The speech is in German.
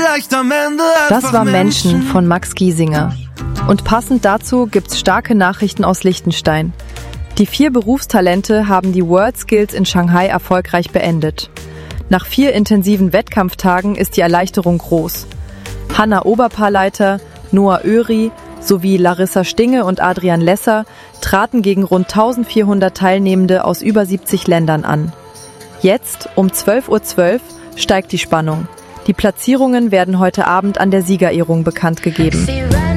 vielleicht am Ende Das war Menschen von Max Giesinger. Und passend dazu gibt's starke Nachrichten aus Liechtenstein. Die 4 Berufstalente haben die World Skills in Shanghai erfolgreich beendet. Nach 4 intensiven Wettkampftagen ist die Erleichterung groß. Hanna Oberpaarleiter, Noah Öri sowie Larissa Stinge und Adrian Lesser traten gegen rund 1400 Teilnehmende aus über 70 Ländern an. Jetzt, um 12:12 Uhr, steigt die Spannung. Die Platzierungen werden heute Abend an der Siegerehrung bekannt gegeben.